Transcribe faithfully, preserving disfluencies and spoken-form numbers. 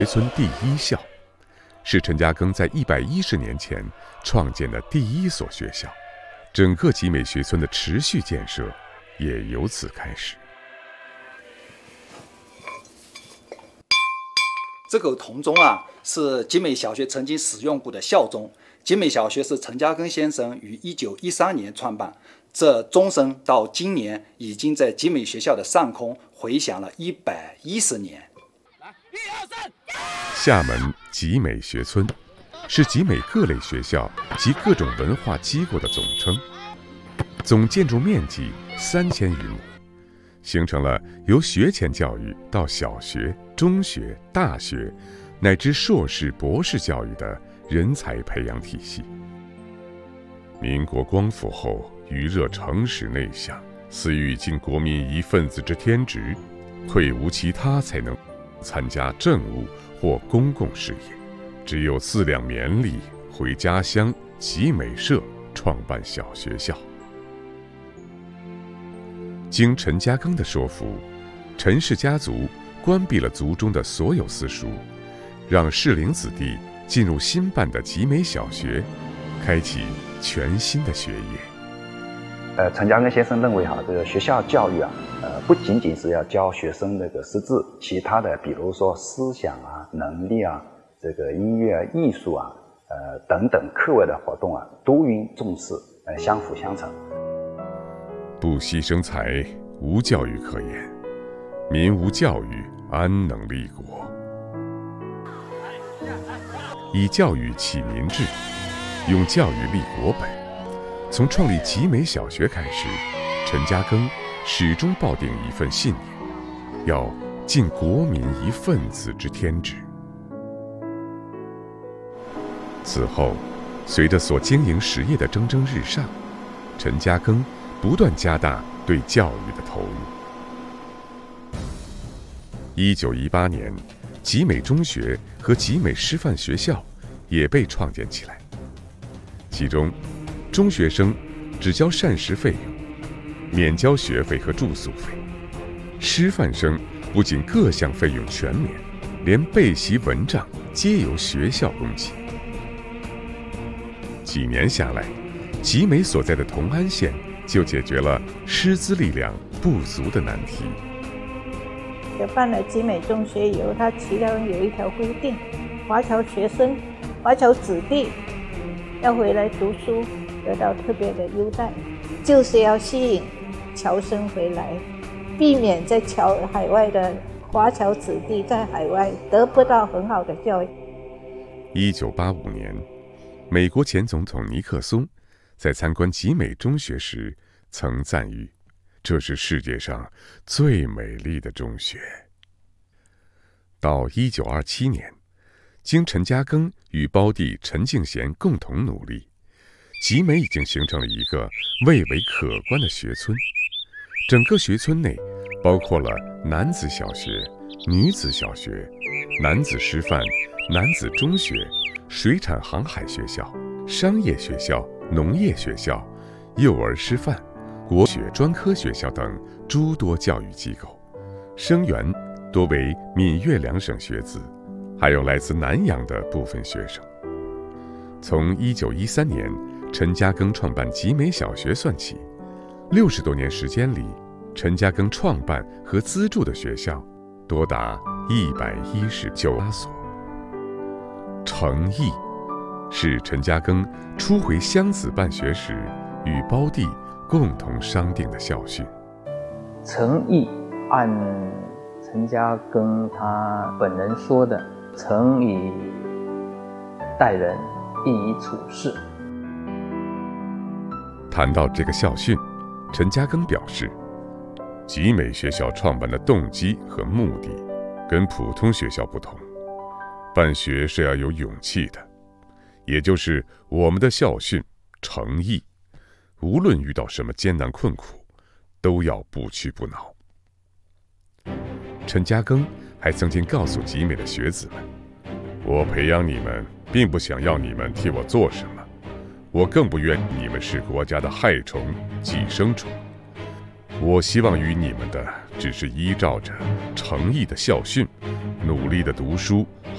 学村第一校，是陈嘉庚在一百一十年前创建的第一所学校，整个集美学村的持续建设也由此开始。 这个铜钟啊，是集美小学曾经使用过的校钟。集美小学是陈嘉庚先生于一九一三年创办，这钟声到今年已经在集美学校的上空回响了一百一十年。 一二三， 厦门集美学村是集美各类学校及各种文化机构的总称，总建筑面积三千余亩，形成了由学前教育到小学、中学、大学乃至硕士、博士教育的人才培养体系。民国光复后，余热诚实内向，思欲尽国民一份子之天职，愧无其他才能参加政务或公共事业，只有自两绵力回家乡集美社创办小学校。经陈嘉庚的说服，陈氏家族关闭了族中的所有私塾，让适龄子弟进入新办的集美小学，开启全新的学业。 呃，陈嘉庚先生认为哈，这个学校教育啊，呃，不仅仅是要教学生那个识字，其他的，比如说思想啊、能力啊、这个音乐、啊、艺术啊，呃等等课外的活动啊，都应重视，呃，相辅相成。 不惜生财，无教育可言；民无教育，安能立国？以教育启民志，用教育立国本。从创立集美小学开始，陈嘉庚始终抱定一份信念，要尽国民一份子之天职。此后，随着所经营实业的蒸蒸日上，陈嘉庚不断加大对教育的投入。一九一八年，集美中学和集美师范学校也被创建起来，其中中学生只交膳食费用，免交学费和住宿费；师范生不仅各项费用全免，连备习文章皆由学校供给。几年下来，集美所在的同安县就解决了师资力量不足的难题。 就办了集美中学以后，它其中有一条规定，华侨学生、华侨子弟要回来读书，得到特别的优待，就是要吸引侨生回来，避免在侨海外的华侨子弟在海外得不到很好的教育。 一九八五年，美国前总统尼克松在参观集美中学时曾赞誉，这是世界上最美丽的中学。到一九二七年，经陈嘉庚与胞弟陈敬贤共同努力，集美已经形成了一个蔚为可观的学村。整个学村内包括了男子小学、女子小学、男子师范、男子中学、水产航海学校、商业学校、农业学校、幼儿师范、国学专科学校等诸多教育机构，生源多为闽粤两省学子，还有来自南洋的部分学生。从一九一三年陈嘉庚创办集美小学算起，六十多年时间里，陈嘉庚创办和资助的学校多达一百一十九所。诚意是陈嘉庚初回湘子办学时与胞弟共同商定的校训。 诚意按陈嘉庚他本人说的，诚以待人，义以处事。 谈到这个校训，陈嘉庚表示，集美学校创办的动机和目的跟普通学校不同，办学是要有勇气的，也就是我们的校训诚意，无论遇到什么艰难困苦，都要不屈不挠。陈嘉庚还曾经告诉集美的学子们，我培养你们并不想要你们替我做什么，我更不愿你们是国家的害虫、寄生虫。我希望与你们的只是依照着诚意的校训，努力的读书，